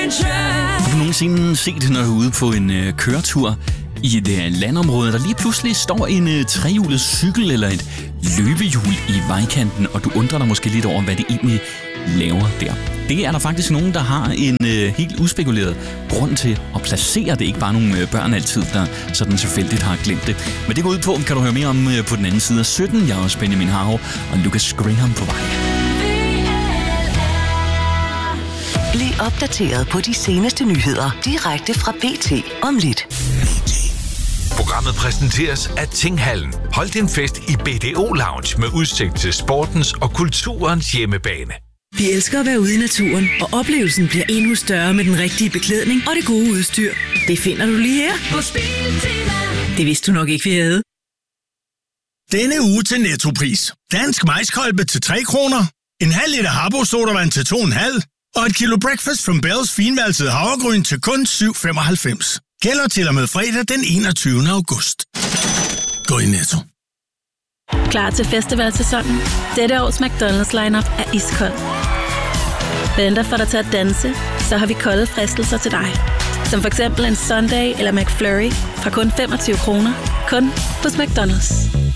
Har du nogensinde set, når du er ude på en køretur i et landområde, der lige pludselig står en trehjulet cykel eller et løbehjul i vejkanten, og du undrer dig måske lidt over, hvad det egentlig laver der? Det er der faktisk nogen, der har en helt uspekuleret grund til at placere det. Ikke bare nogle børn altid, der sådan tilfældigt har glemt det. Men det går ud på, kan du høre mere om på den anden side af 17. Jeg er også Benjamin Harov og Lucas Graham på vej. Bliv opdateret på de seneste nyheder direkte fra BT om lidt. Programmet præsenteres af Tinghallen. Hold din fest i BDO Lounge med udsigt til sportens og kulturens hjemmebane. Vi elsker at være ude i naturen, og oplevelsen bliver endnu større med den rigtige beklædning og det gode udstyr. Det finder du lige her på Biltema. Det vidste du nok ikke, vi havde. Denne uge til Nettopris. Dansk maiskolbe til 3 kroner. En halv liter Harbo sodavand til 2,5. Og et kilo Breakfast from Bells finvalset havregryn til kun 7,95. Gælder til og med fredag den 21. august. Gå i Netto. Klar til festivalsæsonen? Dette års McDonald's lineup er iskold. Venter for dig til at danse, så har vi kolde fristelser til dig. Som for eksempel en Sundae eller McFlurry fra kun 25 kroner. Kun hos McDonald's.